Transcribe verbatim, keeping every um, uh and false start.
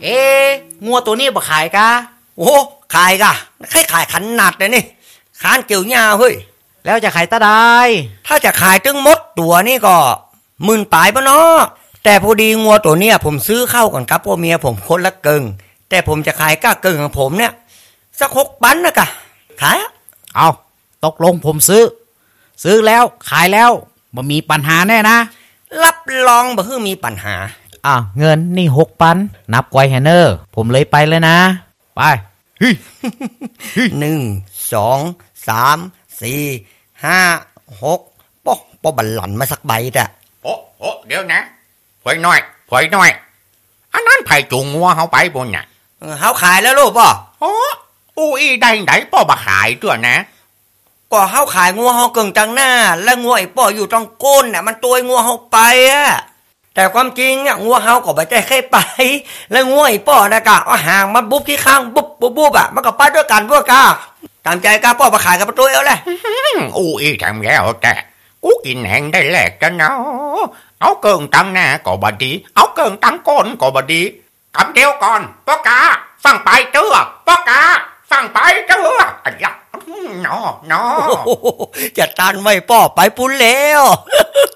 เอ๊ะงัวตัวนี้บ่ขายกะโอ้ขายกะใครขายขันหนัดเลยนี่ขานเกี่ยวหญ้าเฮ้ยแล้วจะขายตาได้ถ้าจะขายถึงมดตัวนี่ก็หมื่นปลายปะเนาะแต่พอดีงัวตัวเนี้ยผมซื้อเข้าก่อนกับพ่อเมียผมคนละเกิงแต่ผมจะขายก้าเกิงของผมเนี่ยสักหกปันนะกะขายเอาตกลงผมซื้อซื้อแล้วขายแล้วบ่มีปัญหาแน่นะรับรองบ่ฮื้อมีปัญหาอ่ะเงินนี่หกปันนับไว้แฮเนอร์ผมเลยไปเลยนะไปหนึ่งสองสามสี่ห้าหกป๊อกป๊อกบัลลันมาสักใบแต่โอ้โอ้เดี๋ยวนะไฟน้อยไฟน้อยอันนั้นไผ่จูงงัวเขาไปบนน่ะเขาขายแล้วลูกป่ะโอ้อู้อีได้ไหนป่อมาขายตัวนะก็เขาขายงัวเขาเกิงจังหน้าแล้วงัวไอ้ป่ออยู่ตรงก้นน่ะมันตัวงัวเขาไปอะแต่ความจริงอ่ะงัวเขาก็ไม่ได้แค่ไปแล้วงัวไอ้ป่อนะกะเอาห่างมาบุ๊บที่ข้างบุ๊บบุ๊บบุ๊บอ่ะมันก็ไปด้วยกันพวกกะตามใจกะป่อมาขายกับประตูเอาเลยอู้อีทำแล้วแต่กูกินแหงได้แหลกกันเนาะเอาเกิงตังหน้าก็บดีเอาเกิงตังก้นก็บดีคำเดียวก่อนป้อกาฟังไปเจ้าป้อกาฟังไปเจ้าอันยักษ์เนาะเนาะจะตันไม่ป่อไปปุ้นแล้ว